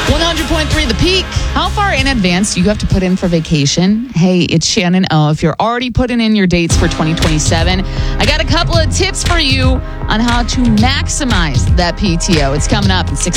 100.3 The Peak. How far in advance do you have to put in for vacation? Hey, it's Shannon O. If you're already putting in your dates for 2027, I got a couple of tips for you on how to maximize that PTO. It's coming up in 6